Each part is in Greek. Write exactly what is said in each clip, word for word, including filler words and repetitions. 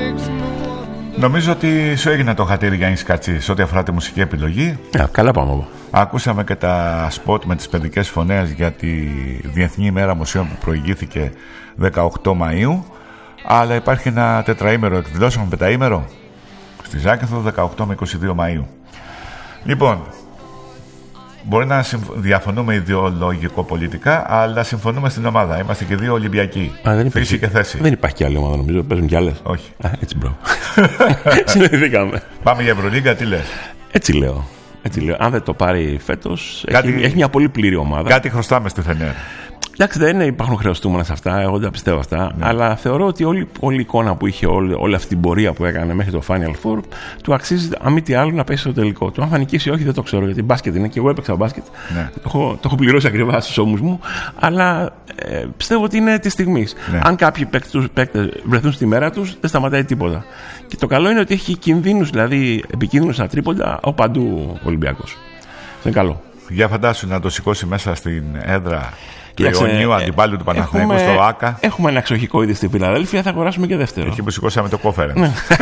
Νομίζω ότι σου έγινε το χατήρι, Γιάννη Κατσή, σε ό,τι αφορά τη μουσική επιλογή. Yeah, καλά πάμε εδώ. Ακούσαμε και τα σποτ με τις παιδικές φωνές για τη Διεθνή ημέρα μουσείων που προηγήθηκε δεκαοκτώ Μαΐου. Αλλά υπάρχει ένα τετραήμερο εκδηλώσεων, πενταήμερο στη Ζάκυνθο, δεκαοκτώ με είκοσι δύο Μαΐου. Λοιπόν, μπορεί να διαφωνούμε ιδεολογικο-πολιτικά, αλλά συμφωνούμε στην ομάδα. Είμαστε και δύο Ολυμπιακοί. Α, δεν Φύση και θέση. Δεν υπάρχει και άλλη ομάδα, νομίζω. Παίζουν κι άλλες. Όχι. Α, έτσι, μπρο. Συνειδηθήκαμε. Πάμε για Ευρωλίγκα, τι λες? Έτσι λέω. Έτσι λέω. Αν δεν το πάρει φέτος, Κάτι... έχει, έχει μια πολύ πλήρη ομάδα. Κάτι χρωστάμε στη Φενέρ. Εντάξει, δεν υπάρχουν χρεωστούμενα σε αυτά, εγώ δεν τα πιστεύω αυτά. Ναι. Αλλά θεωρώ ότι όλη, όλη η εικόνα που είχε, όλη, όλη αυτή την πορεία που έκανε μέχρι το Final Four, του αξίζει, αν μη τι άλλο, να πέσει στο τελικό. Το αν θα νικήσει ή όχι δεν το ξέρω, γιατί μπάσκετ είναι και εγώ έπαιξα μπάσκετ. Ναι. Το, έχω, το έχω πληρώσει ακριβά στους ώμους μου. Αλλά ε, πιστεύω ότι είναι τη στιγμή. Ναι. Αν κάποιοι παίκτες βρεθούν στη μέρα τους, δεν σταματάει τίποτα. Και το καλό είναι ότι έχει κινδύνους, δηλαδή επικίνδυνους στα τρίποντα, από παντού ο Ολυμπιακός. Είναι καλό. Για φαντάσου να το σηκώσει μέσα στην έδρα του Ιωνίου, αντιπάλου του Παναθηναϊκού στο ΆΚΑ. Έχουμε ένα εξοχικό ήδη στη Φιλαδέλφια, θα αγοράσουμε και δεύτερο. Εκεί που σηκώσαμε το κόφερεν.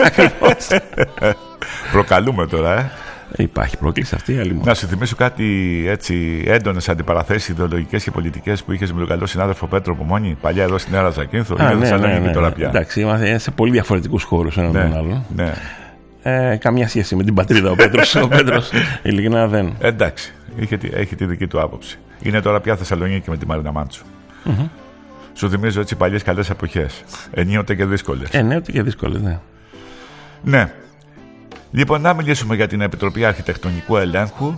Προκαλούμε τώρα, ε. Υπάρχει πρόκληση αυτή, άλλη. Να σου θυμίσω κάτι έτσι έντονες αντιπαραθέσεις ιδεολογικές και πολιτικές που είχες με τον καλό συνάδελφο Πέτρο Πομόνη, παλιά εδώ στην Έρα Ζακύνθο. Είναι Θεσσαλονίκη τώρα πια. Εντάξει, είμαστε σε πολύ διαφορετικούς χώρους έναν τον άλλον. Ναι. Ε, καμία σχέση με την πατρίδα ο Πέτρος. Ο Πέτρος ειλικρινά δεν. Εντάξει, έχει, έχει τη δική του άποψη. Είναι τώρα πια Θεσσαλονίκη με τη Μαρίνα Μάντσου. Mm-hmm. Σου θυμίζω έτσι παλιές καλές εποχές. Ενίοτε και δύσκολες. Ενίοτε και δύσκολες, ναι. Ναι. Λοιπόν, να μιλήσουμε για την Επιτροπή Αρχιτεκτονικού Ελέγχου,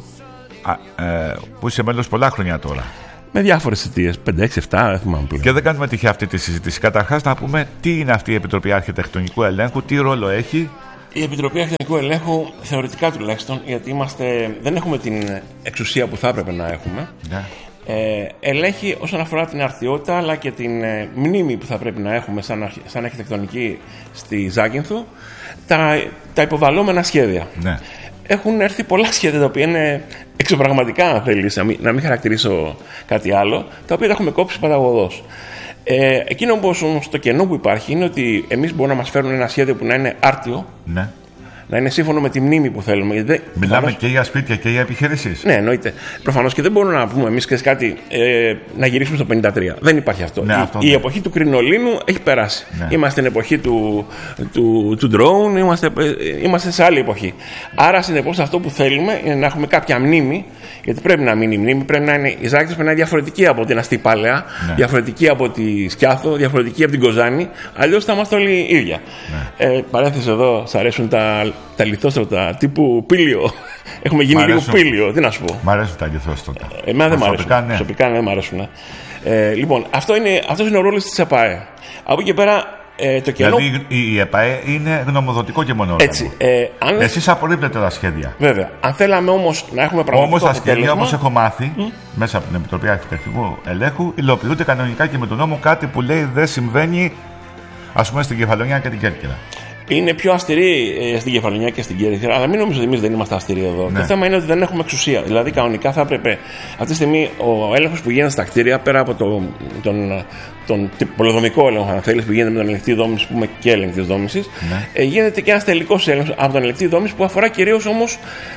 α, ε, που είσαι μέλος πολλά χρόνια τώρα. Με διάφορες αιτίες, πέντε, έξι, επτά, δεν θυμάμαι πλέον. Και δεν κάνουμε τυχαία αυτή τη συζήτηση. Καταρχάς, να πούμε τι είναι αυτή η Επιτροπή Αρχιτεκτονικού Ελέγχου, τι ρόλο έχει. Η Επιτροπή Αρχιτεκτονικού Ελέγχου, θεωρητικά τουλάχιστον, γιατί είμαστε, δεν έχουμε την εξουσία που θα έπρεπε να έχουμε, ναι. ε, ελέγχει όσον αφορά την αρτιότητα αλλά και την ε, μνήμη που θα πρέπει να έχουμε σαν, σαν αρχιτεκτονική στη Ζάκυνθο, τα, τα υποβαλλόμενα σχέδια. Ναι. Έχουν έρθει πολλά σχέδια τα οποία είναι εξωπραγματικά, αν θέλεις, να μην, να μην χαρακτηρίσω κάτι άλλο, τα οποία τα έχουμε κόψει παταγωδώς. Ε, εκείνο όμως το κενό που υπάρχει είναι ότι εμείς μπορούμε να μας φέρουν ένα σχέδιο που να είναι άρτιο, ναι. να είναι σύμφωνο με τη μνήμη που θέλουμε. Δεν, Μιλάμε προφανώς... και για σπίτια και για επιχειρήσεις. Ναι, εννοείται. Προφανώς και δεν μπορούμε να πούμε εμείς κάτι ε, να γυρίσουμε στο πενήντα τρία. Δεν υπάρχει αυτό. Ναι, η, αυτό η ναι. εποχή του κρινολίνου έχει περάσει. Ναι. Είμαστε στην εποχή του, του, του drone, είμαστε, είμαστε σε άλλη εποχή. Άρα, συνεπώς, αυτό που θέλουμε είναι να έχουμε κάποια μνήμη, γιατί πρέπει να μείνει η μνήμη. Πρέπει να είναι, η Ζάκυνθος πρέπει να είναι διαφορετική από την Αστή Παλαιά, ναι. διαφορετική από τη Σκιάθο, διαφορετική από την Κοζάνη. Αλλιώς θα είμαστε όλοι ίδια. Ναι. Ε, παρένθεση εδώ, σ' αρέσουν τα. Τα λιθόστρωτα τύπου πήλιο. Έχουμε γίνει λίγο πήλιο, τι να σου πω. Μ' αρέσουν τα λιθόστρωτα. Εμένα δεν μ' αρέσουν. Ναι. Προσωπικά δεν μ' αρέσουν. Ε, λοιπόν, αυτό είναι, αυτός είναι ο ρόλος της ΕΠΑΕ. Από εκεί και πέρα ε, το κενό. Δηλαδή η ΕΠΑΕ είναι γνωμοδοτικό και μόνο. Έτσι. Ε, αν... Εσείς απορρίπτετε τα σχέδια. Βέβαια. Αν θέλαμε όμως να έχουμε πραγματικό. Όμως τα σχέδια, όπως έχω μάθει mm. μέσα από την Επιτροπή Αρχιτεκτονικού Ελέγχου, υλοποιούνται κανονικά και με τον νόμο, κάτι που λέει δεν συμβαίνει, ας πούμε, στην Κεφαλονιά και την Κέρκυρα. Είναι πιο αυστηρή ε, στην Κεφαλονιά και στην Κέρκυρα, αλλά μην νομίζω ότι εμείς δεν είμαστε αυστηροί εδώ. Ναι. Το θέμα είναι ότι δεν έχουμε εξουσία. Δηλαδή, κανονικά θα έπρεπε αυτή τη στιγμή ο έλεγχος που γίνεται στα κτίρια, πέρα από το, τον, τον, τον πολεοδομικό έλεγχο, αν θέλει, που γίνεται με τον ελεγκτή δόμηση, που πούμε και έλεγχτη δόμηση, ναι. ε, γίνεται και ένας τελικός έλεγχος από τον ελεγκτή δόμηση που αφορά κυρίως όμως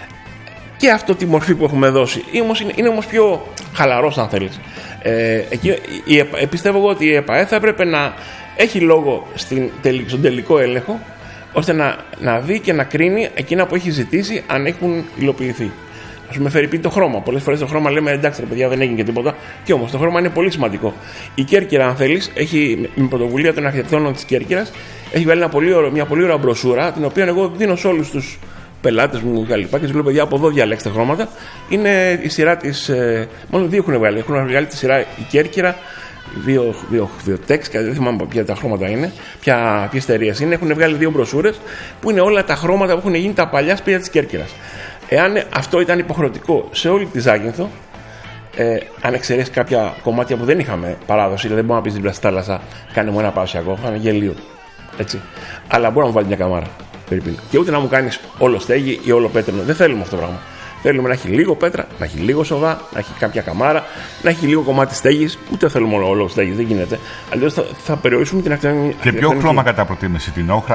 και αυτό τη μορφή που έχουμε δώσει. Είναι, είναι όμως πιο χαλαρός, αν θέλει. Ε, ε, πιστεύω εγώ ότι η ΕΠΑΕ θα έπρεπε να έχει λόγο στην, στον τελικό έλεγχο, ώστε να, να δει και να κρίνει εκείνα που έχει ζητήσει αν έχουν υλοποιηθεί. Ας πούμε, φέρει πει το χρώμα. Πολλές φορές το χρώμα λέμε εντάξει, ρε παιδιά, δεν έγινε και τίποτα. Και όμως το χρώμα είναι πολύ σημαντικό. Η Κέρκυρα, αν θέλεις, έχει με πρωτοβουλία των αρχιτεκτόνων της Κέρκυρας, έχει βγάλει ένα πολύ ωραίο, μια πολύ ωραία μπροσούρα, την οποία εγώ δίνω σε όλους τους πελάτες μου και λοιπά. Και του λέω, παιδιά, από εδώ διαλέξτε χρώματα. Είναι η σειρά της. Ε, μόνο δύο έχουν βγάλει. Έχουν βγάλει τη σειρά η Κέρκυρα. Δύο, δύο, δύο τεξ, δεν θυμάμαι ποια τα χρώματα είναι, ποιε εταιρείε είναι. Έχουν βγάλει δύο μπροσούρες που είναι όλα τα χρώματα που έχουν γίνει τα παλιά σπίτια της Κέρκυρας. Εάν αυτό ήταν υποχρεωτικό σε όλη τη Ζάκυνθο, ε, αν εξαιρέσει κάποια κομμάτια που δεν είχαμε παράδοση, δηλαδή δεν μπορούμε να πει στην πλαστή θάλασσα, κάνε μου ένα παραδοσιακό, θα είναι γελίο. Έτσι. Αλλά μπορεί να μου βάλει μια καμάρα. Περίπου. Και ούτε να μου κάνει όλο στέγη ή όλο πέτρινο. Δεν θέλουμε αυτό το πράγμα. Θέλουμε να έχει λίγο πέτρα, να έχει λίγο σοδά, να έχει κάποια καμάρα, να έχει λίγο κομμάτι στέγης. Ούτε θέλουμε όλο, όλο στέγης, δεν γίνεται. Αλλιώς θα, θα περιορίσουμε την αρχιτεκτονική. Και ποιο χρώμα κατά προτίμηση, την όχρα?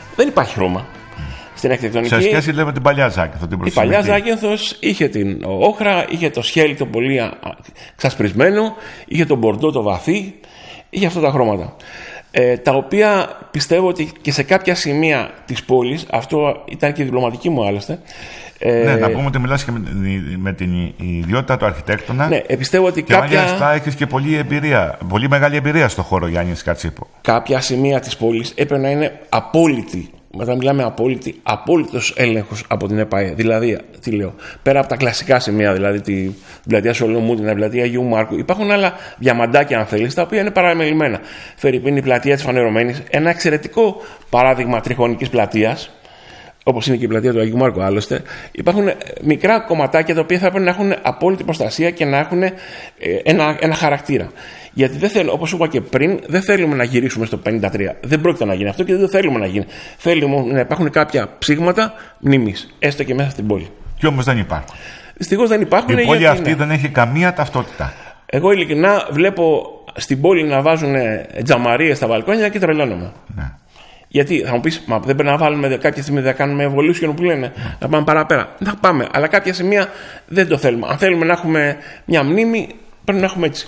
Δεν υπάρχει χρώμα. Στην αρχιτεκτονική. Σε σχέση λέμε την παλιά Ζάκυνθο. Την η παλιά Ζάκυνθος είχε την όχρα, είχε το σχέλι το πολύ ξασπρισμένο, είχε τον μπορντό το βαθύ, είχε αυτά τα χρώματα. Ε, τα οποία πιστεύω ότι και σε κάποια σημεία της πόλης, αυτό ήταν και η διπλωματική μου άλλωστε. Ε, ναι, να πούμε ότι μιλάς και με, με την ιδιότητα του αρχιτέκτονα. Ναι, πιστεύω ότι και κάποια. μάλιστα έχεις και πολλή εμπειρία, πολύ μεγάλη εμπειρία στο χώρο, Γιάννης Κατσίπο. Κάποια σημεία της πόλης έπρεπε να είναι απόλυτη. Μετά μιλάμε απόλυτη, απόλυτος έλεγχος από την ΕΠΑΕ. Δηλαδή, τι λέω, πέρα από τα κλασικά σημεία, δηλαδή την πλατεία Σολομού, την πλατεία Αγίου Μάρκου, υπάρχουν άλλα διαμαντάκια, αν θέλεις, τα οποία είναι παραμελημένα. Φερρυπίν η πλατεία της Φανερωμένης, ένα εξαιρετικό παράδειγμα τριχωνικής πλατείας, όπως είναι και η πλατεία του Αγίου Μάρκου άλλωστε. Υπάρχουν μικρά κομματάκια τα οποία θα πρέπει να έχουν απόλυτη προστασία και να έχουν ένα, ένα χαρακτήρα. Γιατί δεν θέλω, όπως είπα και πριν, δεν θέλουμε να γυρίσουμε στο πενήντα τρία. Δεν πρόκειται να γίνει αυτό και δεν θέλουμε να γίνει. Θέλουμε να υπάρχουν κάποια ψήγματα μνήμης, έστω και μέσα στην πόλη. Και όμως δεν υπάρχουν. Δυστυχώς δεν υπάρχουν. Η πόλη αυτή ναι. δεν έχει καμία ταυτότητα. Εγώ ειλικρινά βλέπω στην πόλη να βάζουν τζαμαρίες στα βαλκόνια και τρελαίνομαι. Ναι. Γιατί θα μου πεις, μα δεν πρέπει να βάλουμε κάποια στιγμή να κάνουμε evolution που λένε, mm. να πάμε παραπέρα. Να πάμε, αλλά κάποια σημεία δεν το θέλουμε. Αν θέλουμε να έχουμε μια μνήμη, πρέπει να έχουμε έτσι.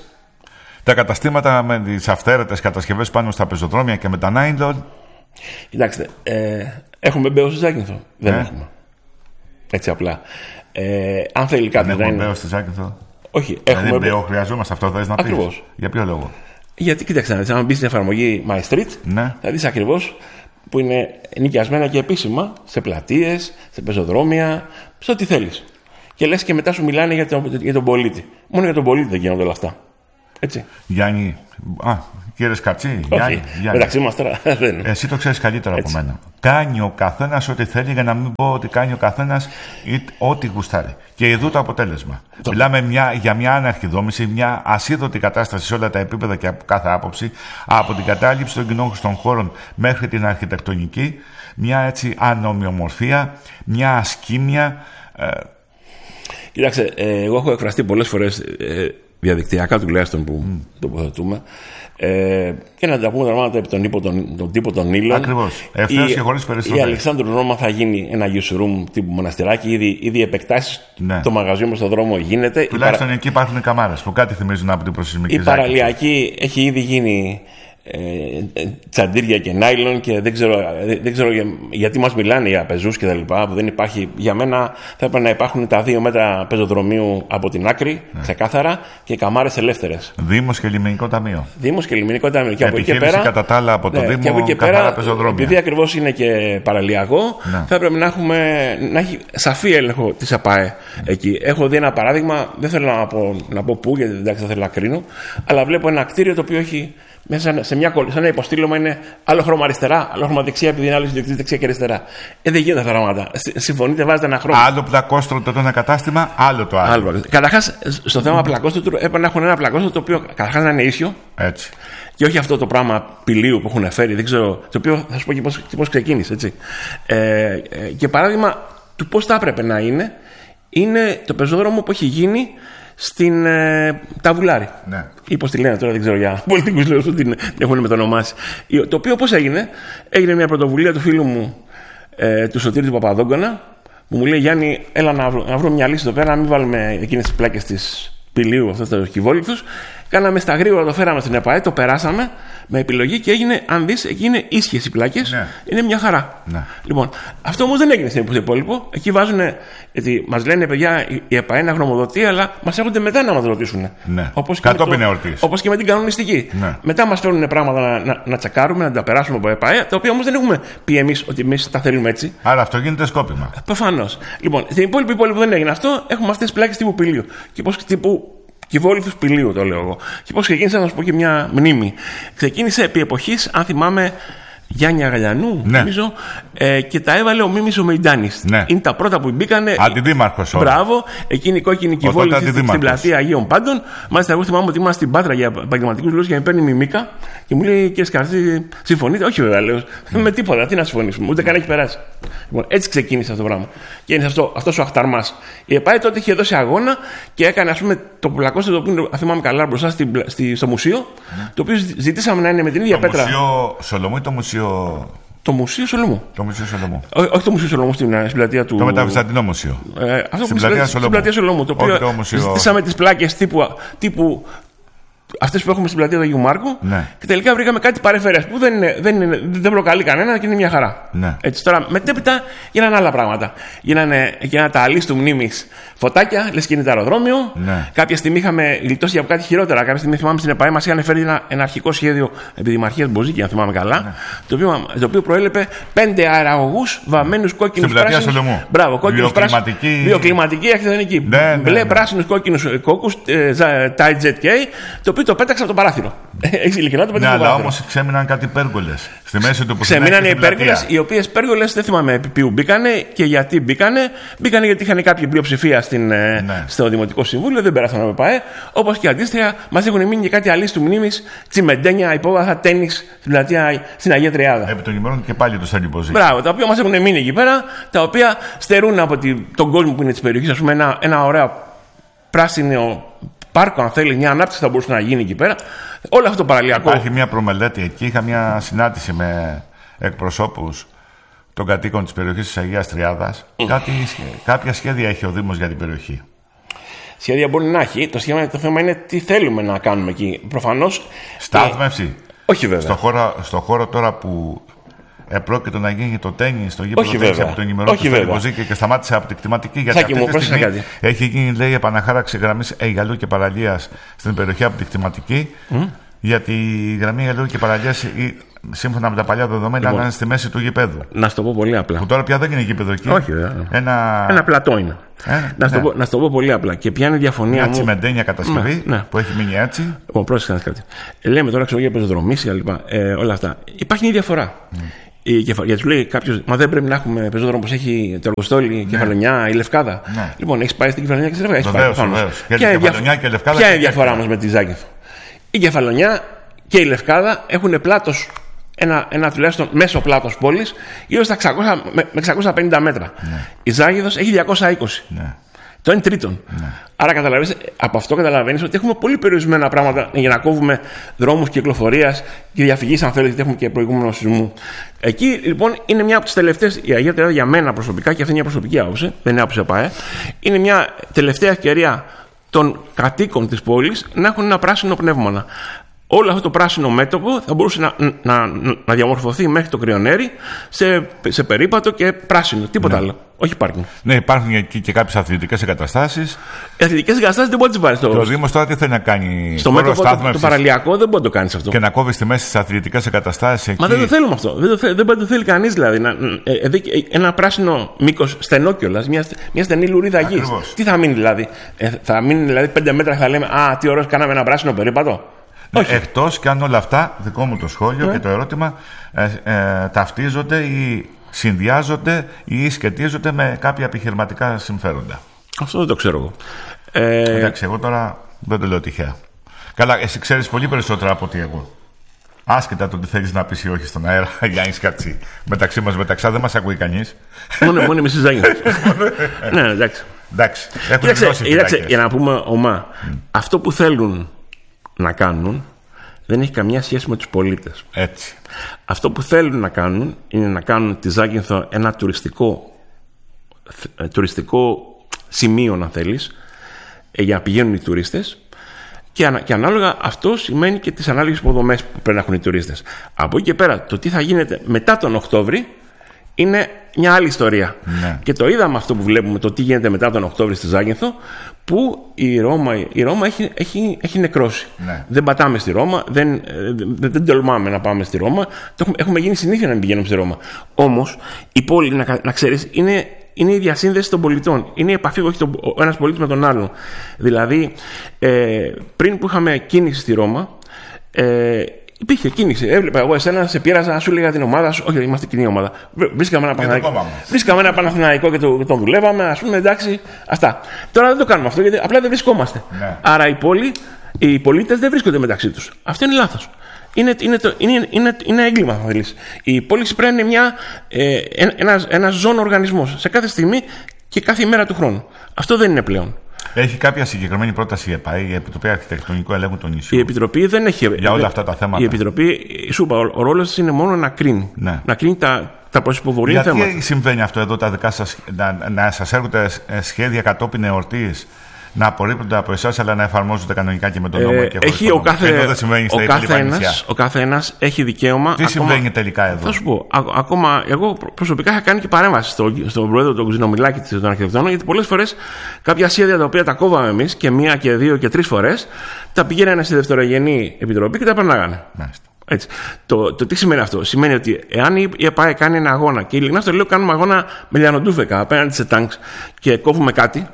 Τα καταστήματα με τις αυθαίρετες κατασκευές πάνω στα πεζοδρόμια και με τα νάιλον. Κοιτάξτε, ε, έχουμε μπέο στη Ζάκυνθο. Δεν ε? έχουμε. Έτσι απλά. Ε, αν θέλει κάτι δεν να έχουμε είναι. μπέο στη Ζάκυνθο. Όχι, δηλαδή έχουμε μπέο, χρειαζόμαστε αυτό, θες να πεις. Ακριβώς. Για ποιο λόγο? Γιατί κοίταξε, αν μπει στην εφαρμογή My Street, ναι. θα δεις ακριβώς που είναι νοικιασμένα και επίσημα σε πλατείες, σε πεζοδρόμια, σε ό,τι θέλεις. Και λες και μετά σου μιλάνε για τον, για τον πολίτη. Μόνο για τον πολίτη δεν γίνονται όλα αυτά. Έτσι. Γιάννη, α, κύριε Σκατσί, Γιάννη, Γιάννη. Μεταξύ μας τώρα δεν. Εσύ το ξέρεις καλύτερα Έτσι. από μένα. Κάνει ο καθένας ό,τι θέλει, για να μην πω ότι κάνει ο καθένας ό,τι γουστάρει. Και ειδού το αποτέλεσμα. Το... Μιλάμε μια, για μια άναρχη δόμηση, μια ασίδωτη κατάσταση σε όλα τα επίπεδα και από κάθε άποψη, από την κατάληψη των κοινών των χώρων μέχρι την αρχιτεκτονική, μια έτσι ανομοιομορφία, μια ασκήμια. Ε... Κοιτάξτε, ε, εγώ έχω εκφραστεί πολλές φορές ε, διαδικτυακά τουλάχιστον που mm. τοποθετούμε. Ε, και να τα πούμε τα πράγματα επί τον, ύπο, τον, τον τύπο των Ήλων. Ακριβώς. Ευθέως και χωρίς περισσότερο. Η Αλεξάνδρου Ρώμα θα γίνει ένα use room τύπου μοναστηράκι. Ήδη, ήδη επεκτάσεις. Ναι. Το μαγαζί μου στον δρόμο γίνεται. Τουλάχιστον παρα... εκεί υπάρχουν καμάρες που κάτι θυμίζουν από την προσυσμική. Η παραλιακή έχει ήδη γίνει ε, τσαντήρια και νάιλον και δεν ξέρω, δεν ξέρω για, γιατί μας μιλάνε για πεζούς και τα λοιπά. Που δεν υπάρχει. Για μένα θα έπρεπε να υπάρχουν τα δύο μέτρα πεζοδρομίου από την άκρη, ναι. ξεκάθαρα, και καμάρες ελεύθερες. Δήμος και λιμενικό ταμείο. Δήμος και λιμενικό ταμείο. Και από εκεί και πέρα. Κατά τα άλλα από το ναι, Δήμο, και από εκεί καθαρά πεζοδρόμια. Επειδή ακριβώς είναι και παραλιακό, ναι. θα έπρεπε να, έχουμε, να έχει σαφή έλεγχο της ΑΠΑΕ εκεί. Έχω δει ένα παράδειγμα, δεν θέλω να πω, να πω πού, γιατί εντάξει δεν θέλω να κρίνω, αλλά βλέπω ένα κτίριο το οποίο έχει. Μέσα σε, μια, σε ένα υποστήλωμα είναι άλλο χρώμα αριστερά, άλλο χρώμα δεξιά, επειδή είναι άλλο ιδιοκτήτη δεξιά και αριστερά. Ε, δεν γίνεται αυτά τα πράγματα. Συμφωνείτε, βάζετε ένα χρώμα. Άλλο πλακόστρωτο το ένα κατάστημα, άλλο το άλλο. άλλο. Καταρχάς, στο θέμα mm. πλακόστρωτου έπρεπε να έχουν ένα πλακόστρωτο το οποίο καταρχάς να είναι ίσιο. Έτσι. Και όχι αυτό το πράγμα πηλίου που έχουν φέρει, δεν ξέρω. Το οποίο θα σου πω και πώς, πώς ξεκίνησε. Έτσι. Ε, ε, και παράδειγμα του πώς θα έπρεπε να είναι, είναι το πεζόδρομο που έχει γίνει στην ε, Ταβουλάρη. Ναι. Ή πώς τη λένε τώρα, δεν ξέρω για πολιτικούς λόγους που την έχουν μετονομάσει. Το οποίο πώς έγινε, έγινε μια πρωτοβουλία του φίλου μου, ε, του Σωτήρη του Παπαδόγκονα, που μου λέει: Γιάννη, έλα να, βρω, να βρούμε μια λύση εδώ πέρα, να μην βάλουμε εκείνες τις πλάκες της πηλίου, αυτές τα κυβόληπτους. Κάναμε στα γρήγορα, το φέραμε στην ΕΠΑΕ, το περάσαμε με επιλογή και έγινε, αν δεις, εκεί είναι ίσχυες οι πλάκες. Ναι. Είναι μια χαρά. Ναι. Λοιπόν, αυτό όμως δεν έγινε στο υπόλοιπο. Εκεί βάζουν, γιατί μας λένε παιδιά, η ΕΠΑΕ να γνωμοδοτεί, αλλά μας έρχονται μετά να μας ρωτήσουν. Ναι. Όπως κατόπιν εορτής. Όπως και με την κανονιστική. Ναι. Μετά μας φέρνουν πράγματα να, να, να τσεκάρουμε, να τα περάσουμε από ΕΠΑΕ, τα οποία όμως δεν έχουμε πει εμείς ότι εμείς τα θέλουμε έτσι. Άρα αυτό γίνεται σκόπιμα. Προφανώς. Λοιπόν, στην υπόλοιπη πόλη που δεν έγινε αυτό, έχουμε αυτές τις πλάκες τύπου πηλίου. Και πώς τύπου. Κυβόληθους πηλίου, το λέω εγώ. Και πώς ξεκίνησε, να σου πω και μια μνήμη. Ξεκίνησε επί εποχής, αν θυμάμαι, Γιάννη Αγαλιανού, ναι. νομίζω, ε, και τα έβαλε ο Μίμης ο Μεϊντάνης. Ναι. Είναι τα πρώτα που μπήκανε. Αντιδήμαρχος. Μπράβο, εκείνη η κόκκινη κυβόληθη στην πλατεία Αγίων Πάντων. Μάλιστα, εγώ θυμάμαι ότι ήμουν στην Πάτρα για επαγγελματικούς λόγους και με παίρνει μιμίκα και μου λέει: Κύριε Σκαρτή, συμφωνείτε? Όχι, βέβαια, λέω. Mm. Με τίποτα, τι να συμφωνήσουμε, ούτε καν έχει περάσει. Λοιπόν, έτσι ξεκίνησε αυτό το πράγμα. Και είναι αυτό, αυτός ο αχταρμάς. Η ΕΠΑΕ τότε είχε δώσει αγώνα και έκανε, ας πούμε, το πλακώστο, το οποίο θυμάμαι καλά μπροστά στη, στη, στο μουσείο, mm. το οποίο ζητήσαμε να είναι με την ίδια το πέτρα. Μουσείο Σολομού ή το Μουσείο Το Μουσείο Σολομού. Το Μουσείο Σολομού. Ό, όχι το Μουσείο Σολομού στην, στην πλατεία του. Το Μεταβυζαντινό Μουσείο. Ε, αυτό στην πλατεία Σολομού. Στην πλατεία Σολομού. Το οποίο ζητήσαμε τις πλάκες τύπου. τύπου αυτές που έχουμε στην πλατεία του Αγίου Μάρκου. Ναι. Και τελικά βρήκαμε κάτι παρεφερές που δεν, είναι, δεν, είναι, δεν προκαλεί κανένα και είναι μια χαρά. Ναι. Έτσι, τώρα μετέπειτα γίνανε άλλα πράγματα. Γίνανε, γίνανε τα αλίστου μνήμης φωτάκια, λες και είναι το αεροδρόμιο. Ναι. Κάποια στιγμή είχαμε γλιτώσει από κάτι χειρότερα. Κάποια στιγμή θυμάμαι στην ΕΠΑΕ μας είχαν φέρει ένα, ένα αρχικό σχέδιο επιδημαρχίας Μποζίκη, αν θυμάμαι καλά. Ναι. Το, οποίο, το οποίο προέλεπε πέντε αεραγωγούς βαμμένους κόκκινους πράσινους. Μπράβο, κόκκινους πράσινους. Βιοκλιματική αρχιτεκτονική. Ναι, μπλε ναι, πράσινους κόκκινους κόκκους, Tide Jet K, το οποίο το πέταξα από το παράθυρο. Έχει ειλικρινά το πέταξα. Ναι, αλλά όμως ξέμειναν κάτι πέργολες στη μέση του που ξέμειναν οι πέργολες, οι οποίες πέργολες δεν θυμάμαι επί ποιου μπήκανε και γιατί μπήκανε. Μπήκανε γιατί είχαν κάποια πλειοψηφία στην, ναι. στο Δημοτικό Συμβούλιο, δεν πέρασαν από ΠΑΕ. Όπως και αντίστοιχα, μας έχουν μείνει και κάτι αλίστου μνήμης, τσιμεντένια, υπόβαθα, τένις στην πλατεία στην Αγία Τριάδα. Επί των ημερών και πάλι το Στέλι Μποζίκη. Μπράβο, τα οποία μας έχουν μείνει εκεί πέρα, τα οποία στερούν από τη, τον κόσμο που είναι της περιοχής, ας πούμε, ένα, ένα ωραίο πράσινο πάρκο, αν θέλει, μια ανάπτυξη θα μπορούσε να γίνει εκεί πέρα. Όλο αυτό το παραλιακό. Υπάρχει μια προμελέτη εκεί. Είχα μια συνάντηση με εκπροσώπους των κατοίκων της περιοχής της Αγίας Τριάδας. Mm. Κάτι, κάποια σχέδια έχει ο Δήμος για την περιοχή. Σχέδια μπορεί να έχει. Το, σχέδια, το θέμα είναι τι θέλουμε να κάνουμε εκεί. Προφανώς. Στάθμευση. Ε, όχι βέβαια. Στο χώρο, στο χώρο τώρα που επρόκειτο να γίνει το τένις στο γήπεδο από τον ημερό του Στέλι και σταμάτησε από την κτηματική. Γιατί Σάκη αυτή μου, τη στιγμή κάτι. έχει γίνει, λέει, επαναχάραξη γραμμής Αιγαλού και Παραλίας στην περιοχή από την κτηματική. Mm. Γιατί η γραμμή Αιγαλού και Παραλίας, σύμφωνα με τα παλιά δεδομένα, λοιπόν, ήταν στη μέση του γηπέδου. Να σου το πω πολύ απλά. Που τώρα πια δεν είναι γήπεδο εκεί. Όχι, βέβαια. Ένα, Ένα πλατό είναι. Ε, να, ναι. πω, να σου το πω πολύ απλά. Και ποια είναι η διαφωνία μια μου. Μια τσιμεντένια κατασκευή ναι, ναι. που έχει μείνει έτσι. Λοιπόν, πρόσεξε να κάτι. Λέμε τώρα ξέρω για πεζοδρομίες και λοιπά. Ε, όλα αυτά. Υπάρχει μια διαφορά. Mm. Γιατί σου λέει κάποιο, μα δεν πρέπει να έχουμε πεζόδρομο όπως έχει το Αργοστόλι, η Κεφαλονιά, η Λευκάδα. Ναι. Λοιπόν, έχει πάει στην Κεφαλονιά και στη Λευκάδα. Βεβαίως, βεβαίως. Ποια είναι η διαφορά μας με τη Ζάκυνθο? Η Κεφαλονιά και η Λευκάδα έχουν πλάτος, ένα, ένα τουλάχιστον μέσο πλάτος πόλης, γύρω στα εξακόσια με εξακόσια πενήντα μέτρα. Ναι. Η Ζάκυνθος έχει διακόσια είκοσι. Ναι. Το είναι τρίτον. Ναι. Άρα καταλαβαίνεις, από αυτό καταλαβαίνεις ότι έχουμε πολύ περιορισμένα πράγματα για να κόβουμε δρόμους κυκλοφορίας και διαφυγής, αν θέλετε, γιατί έχουμε και προηγούμενο σεισμού. Εκεί λοιπόν είναι μια από τις τελευταίες, η Αγία Τριάδα για μένα προσωπικά, και αυτή είναι μια προσωπική άποψη, δεν είναι άποψη ΕΠΑΕ, είναι μια τελευταία ευκαιρία των κατοίκων της πόλης να έχουν ένα πράσινο πνεύμα. Όλο αυτό το πράσινο μέτωπο θα μπορούσε να, να, να διαμορφωθεί μέχρι το Κρυονέρι σε, σε περίπατο και πράσινο. Τίποτα ναι. άλλο. Όχι πάρκινγκ. Ναι, υπάρχουν εκεί και κάποιες αθλητικές εγκαταστάσεις. Οι αθλητικές εγκαταστάσεις δεν μπορεί να τις βάλεις. Και ο Δήμος τώρα τι θέλει να κάνει? Στο μέτωπο το, το παραλιακό δεν μπορεί να το κάνεις αυτό. Και να κόβει στη μέση τις αθλητικές εγκαταστάσεις εκεί. Μα δεν το θέλουμε αυτό. Δεν το, θέλ, δεν το θέλει κανείς δηλαδή. Να, ε, ε, ένα πράσινο μήκος στενό κιόλας, μια, μια στενή λουρίδα γης. Τι θα μείνει δηλαδή? Ε, θα μείνει δηλαδή πέντε μέτρα και θα λέμε α, τι ωραίο, κάναμε ένα πράσινο περίπατο. Ναι, εκτός και αν όλα αυτά, δικό μου το σχόλιο ναι. και το ερώτημα, ε, ε, ταυτίζονται ή συνδυάζονται ή σχετίζονται με κάποια επιχειρηματικά συμφέροντα. Αυτό δεν το ξέρω εγώ. Ε... Εντάξει, εγώ τώρα δεν το λέω τυχαία. Καλά, εσύ ξέρεις πολύ περισσότερα από ότι εγώ. Άσχετα το τι θέλεις να πεις ή όχι στον αέρα, Γιάννη Σκατσί. Μεταξύ μας, μεταξά δεν μας ακούει κανείς. Μόνο, μόνο εμείς Ζάγινες. Ναι, εντάξει. Εντάξει, έχουν κοίταξε, κοίταξε, για να πούμε ομά, mm. αυτό που θέλουν να κάνουν δεν έχει καμία σχέση με τους πολίτες. Έτσι. Αυτό που θέλουν να κάνουν είναι να κάνουν τη Ζάκυνθο ένα τουριστικό, τουριστικό σημείο, αν θέλεις, για να πηγαίνουν οι τουρίστες και, ανα, και ανάλογα αυτό σημαίνει και τις ανάλογες υποδομές που πρέπει να έχουν οι τουρίστες. Από εκεί και πέρα, το τι θα γίνεται μετά τον Οκτώβρη είναι μια άλλη ιστορία. Ναι. Και το είδαμε αυτό που βλέπουμε, το τι γίνεται μετά τον Οκτώβρη στη Ζάκυνθο, που η Ρώμα, η Ρώμα έχει, έχει, έχει νεκρώσει. Ναι. Δεν πατάμε στη Ρώμα, δεν, δεν, δεν τολμάμε να πάμε στη Ρώμα. Το έχουμε, έχουμε γίνει συνήθεια να μην πηγαίνουμε στη Ρώμα. Όμως η πόλη, να, να ξέρεις, είναι, είναι η διασύνδεση των πολιτών. Είναι η επαφή, όχι ο ένας πολίτης με τον άλλον. Δηλαδή, ε, πριν που είχαμε κίνηση στη Ρώμα, ε, υπήρχε κίνηση. Έβλεπα εγώ εσένα, σε πείραζα, σου λέγα την ομάδα σου. Όχι, είμαστε κοινή ομάδα. Βρίσκαμε ένα Παναθηναϊκό. Βρίσκαμε ένα Παναθηναϊκό και το, τον δουλεύαμε. Α πούμε, εντάξει, αυτά. Τώρα δεν το κάνουμε αυτό γιατί απλά δεν βρισκόμαστε. Ναι. Άρα η πόλη, οι πολίτες δεν βρίσκονται μεταξύ τους. Αυτό είναι λάθος. Είναι, είναι, το, είναι, είναι, είναι έγκλημα, θα θέλεις. Η πόλη πρέπει να είναι μια, ε, ένα, ένας ζώνο οργανισμός σε κάθε στιγμή και κάθε μέρα του χρόνου. Αυτό δεν είναι πλέον. Έχει κάποια συγκεκριμένη πρόταση η ΕΠΑΗ, η Επιτροπή Αρχιτεκτονικού Ελέγχου του νησιού? Η Επιτροπή δεν έχει. Για όλα αυτά τα θέματα. Η Επιτροπή, σου είπα, ο ρόλος της είναι μόνο να κρίνει. Ναι. Να κρίνει τα, τα προσυποβολή θέματα. Γιατί συμβαίνει αυτό εδώ, τα δικά σας, να, να σας έρχονται σχέδια κατόπιν εορτής, να απορρίπτονται από εσάς, αλλά να εφαρμόζονται κανονικά και με τον νόμο? Ε, και έχει ο κάθε, εδώ δεν συμβαίνει στα υπόλοιπα νησιά. Ο κάθε ένας έχει δικαίωμα. Τι ακόμα, συμβαίνει τελικά εδώ? Θα σου πω, α, ακόμα εγώ προσωπικά είχα κάνει και παρέμβαση στον στο πρόεδρο του Ξινομιλάκη των Αρχιτεκτόνων, γιατί πολλές φορές κάποια σχέδια τα οποία τα κόβαμε εμείς και μία και δύο και τρεις φορές, τα πηγαίνανε στη δευτερογενή επιτροπή και τα περνάγανε. Μάλιστα. Έτσι. Το, το τι σημαίνει αυτό? Σημαίνει ότι εάν η ΕΠΑΕ κάνει ένα αγώνα, και ειλικρινά στο λέω, κάνουμε αγώνα με λιανοντούφεκα απέναντι σε τάγκς και κόβουμε κάτι.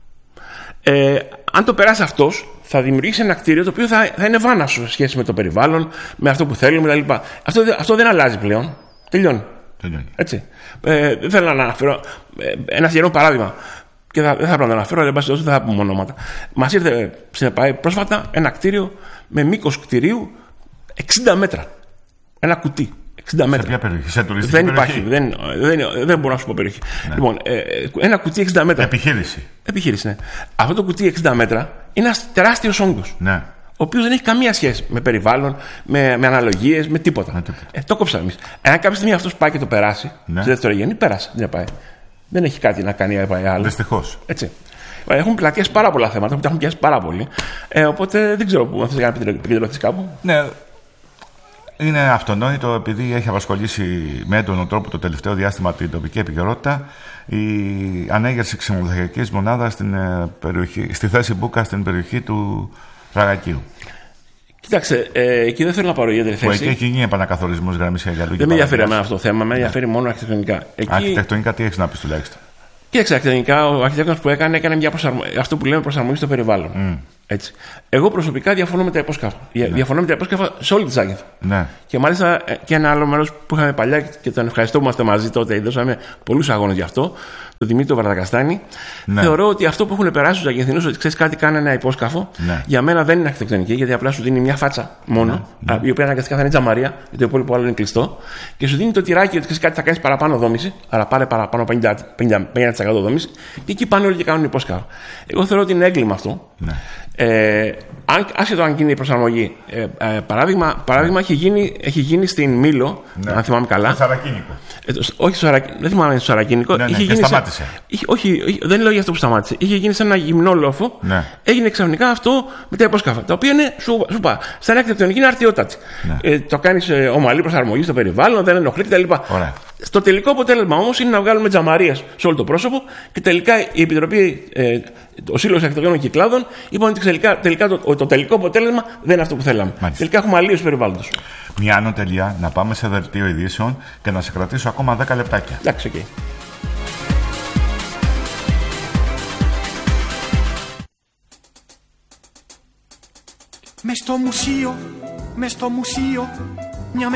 Ε, αν το περάσει αυτός, θα δημιουργήσει ένα κτίριο το οποίο θα, θα είναι βάναυσο σε σχέση με το περιβάλλον, με αυτό που θέλουμε κτλ. Αυτό, αυτό δεν αλλάζει πλέον. Τελειώνει. Τελειώνει. Έτσι. Ε, δεν θέλω να αναφέρω ε, ένα συγκεκριμένο παράδειγμα. Και θα, δεν θα πρέπει να το αναφέρω, αλλά δεν θα πούμε ονόματα. Μας ήρθε στην ΕΠΑΕ πρόσφατα ένα κτίριο με μήκος κτιρίου εξήντα μέτρα. Ένα κουτί. εξήντα μέτρα. Σε ποια περιοχή? Σε τουριστική δεν περιοχή? Υπάρχει, δεν, δεν, δεν μπορώ να σου πω περιοχή. Ναι. Λοιπόν, ε, ένα κουτί εξήντα μέτρα. Επιχείρηση. Επιχείρηση, ναι. Αυτό το κουτί εξήντα μέτρα είναι ένας τεράστιος όγκος. Ναι. Ο οποίος δεν έχει καμία σχέση με περιβάλλον, με, με αναλογίες, με τίποτα. Με τίποτα. Ε, το κόψαμε εμείς. Εάν κάποια στιγμή αυτός πάει και το περάσει, ναι, στη δευτερογενή, πέρασε. Δεν πάει. Δεν έχει κάτι να κάνει άλλο. Δυστυχώς. Έτσι. Έχουν πλατιάσει πάρα πολλά θέματα που τα έχουν πιάσει πάρα πολύ. Ε, οπότε δεν ξέρω πού θα θες να επικεντρωθείς κάπου. Ναι. Είναι αυτονόητο, επειδή έχει απασχολήσει με έντονο τρόπο το τελευταίο διάστημα την τοπική επικαιρότητα, η ανέγερση ξενοδοχειακής μονάδας στην περιοχή, στη θέση Μπούκα, στην περιοχή του Ραγακίου. Κοίταξε, ε, εκεί δεν θέλω να πάρω ιδιαίτερη θέση. Εκεί έχει γίνει επανακαθορισμός γραμμής για λόγια. Δεν με ενδιαφέρει εμένα αυτό το θέμα, με ενδιαφέρει ναι. μόνο αρχιτεκτονικά. Εκεί... Αρχιτεκτονικά τι έχεις να πεις τουλάχιστον? Κοίταξε, αρχιτεκτονικά ο αρχιτέκτονας που έκανε, έκανε μια προσαρμο... αυτό που λέμε προσαρμογή στο περιβάλλον. Mm. Έτσι. Εγώ προσωπικά διαφωνώ με τα υπόσκαφα. Ναι. Διαφωνώ με τα υπόσκαφα σε όλη τη Ζάκυνθο. Ναι. Και μάλιστα και ένα άλλο μέρος που είχαμε παλιά και τον ευχαριστώ που είμαστε μαζί τότε, δώσαμε πολλούς αγώνες γι' αυτό, τον Δημήτρη Βαρδακαστάνη. Ναι. Θεωρώ ότι αυτό που έχουν περάσει στους Ζακυνθινούς, ότι ξέρεις κάτι, κάνει ένα υπόσκαφο, ναι. για μένα δεν είναι αρχιτεκτονική, γιατί απλά σου δίνει μια φάτσα μόνο, ναι. η οποία αναγκαστικά θα είναι τζαμαρία, γιατί το υπόλοιπο άλλο είναι κλειστό, και σου δίνει το τυράκι ότι ξέρεις κάτι, θα κάνει παραπάνω δόμηση, άρα πάρε παραπάνω πενήντα τοις εκατό δόμηση, και εκεί πάνε όλοι και κάνουν υπόσκαφο. Εγώ θεωρώ ότι είναι έγκλημα αυτό. Ναι. Ε, αν, άσχετο αν γίνει η προσαρμογή. Ε, ε, παράδειγμα, παράδειγμα έχει, γίνει, έχει γίνει στην Μήλο, ναι. αν θυμάμαι καλά. Στο Σαρακίνικο. Ε, το, όχι στο Σαρακίνικο, δεν θυμάμαι στο Σαρακίνικο. Ναι, ναι, είχε και γίνει σταμάτησε. Σε, είχε, όχι, όχι, δεν λέω για αυτό που σταμάτησε. Είχε γίνει σε ένα γυμνό λόφο. Ναι. Έγινε ξαφνικά αυτό με τα υπόσκαφα. Τα οποία είναι, σου, σου είπα, σαν αρχιτεκτονική είναι αρτιότατη. Ναι. Ε, το κάνει ε, ομαλή προσαρμογή στο περιβάλλον, δεν ενοχλεί κτλ. Στο τελικό αποτέλεσμα όμως είναι να βγάλουμε τζαμαρίες σε όλο το πρόσωπο και τελικά η Επιτροπή, ε, ο Σύλλογος Αρχιτεκτονικών Κυκλάδων, είπαν ότι τελικά, τελικά το, το τελικό αποτέλεσμα δεν είναι αυτό που θέλαμε. Μάλιστα. Τελικά έχουμε αλλίωση περιβάλλοντος. Μια άνω τελεία, να πάμε σε δελτίο ειδήσεων και να σε κρατήσω ακόμα δέκα λεπτάκια. Εντάξει, οκ. Okay. Μες στο μουσείο, μες στο μουσείο,